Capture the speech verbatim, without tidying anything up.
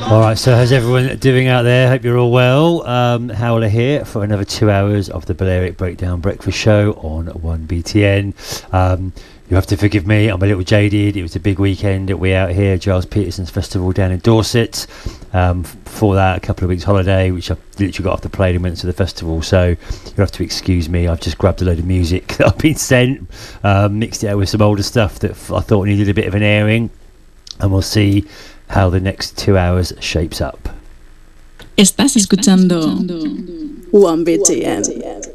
All right, so how's everyone doing out there? Hope you're all well. Um, Howler here for another two hours of the Balearic Breakdown Breakfast Show on one B T N. Um, you have to forgive me, I'm a little jaded. It was a big weekend that we out here, Giles Peterson's Festival down in Dorset. Um, before that, a couple of weeks holiday, which I literally got off the plane and went to the festival. So you have to excuse me. I've just grabbed a load of music that I've been sent, um, mixed it out with some older stuff that I thought needed a bit of an airing, and we'll see how the next two hours shapes up. Estás escuchando one B T N.